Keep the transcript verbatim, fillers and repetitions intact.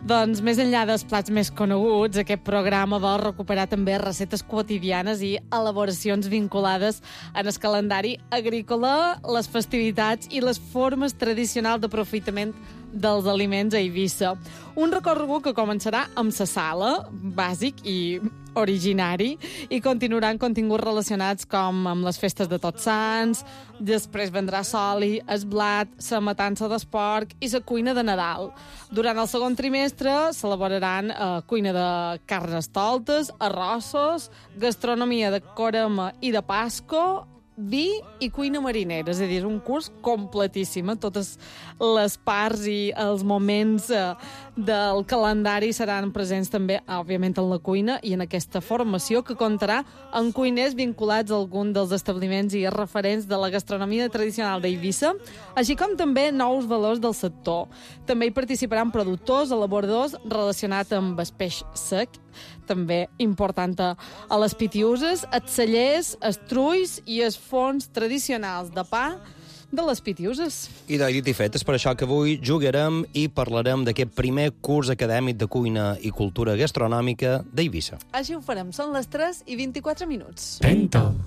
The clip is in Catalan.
Doncs, més enllà dels plats més coneguts, aquest programa vol recuperar també receptes quotidianes i elaboracions vinculades en el calendari agrícola, les festivitats i les formes tradicionals d'aprofitament dels aliments a Eivissa. Un recorregut que començarà amb la sala, bàsic i originari, i continuarà amb continguts relacionats com amb les festes de Tots Sants, després vendrà Soli, el blat, la matança d'esporc i la cuina de Nadal. Durant el segon trimestre s'elaboraran eh, cuina de carnestoltes, arrossos, gastronomia de Corema i de Pasco, vi i cuina marinera, és a dir, un curs completíssim. Totes les parts i els moments eh, del calendari seran presents també, òbviament, en la cuina i en aquesta formació que comptarà amb cuiners vinculats a algun dels establiments i referents de la gastronomia tradicional d'Eivissa, així com també nous valors del sector. També hi participaran productors, elaboradors relacionats amb el peix sec, també important a les Pitiuses, els cellers, els trulls i els forns tradicionals de pa de les Pitiuses. I de dit i fet, és per això que avui jugarem i parlarem d'aquest primer curs acadèmic de cuina i cultura gastronòmica d'Eivissa. Així ho farem, són les tres i vint-i-quatre minuts. Penta.